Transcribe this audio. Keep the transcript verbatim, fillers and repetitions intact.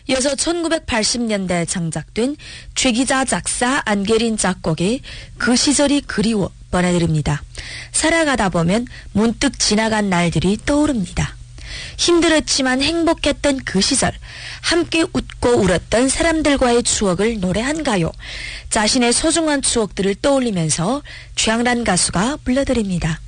이어서 천구백팔십 년대 창작된 최기자 작사 안계린 작곡의 그 시절이 그리워 보내드립니다. 살아가다 보면 문득 지나간 날들이 떠오릅니다. 힘들었지만 행복했던 그 시절, 함께 웃고 울었던 사람들과의 추억을 노래한 가요. 자신의 소중한 추억들을 떠올리면서 최양란 가수가 불러드립니다.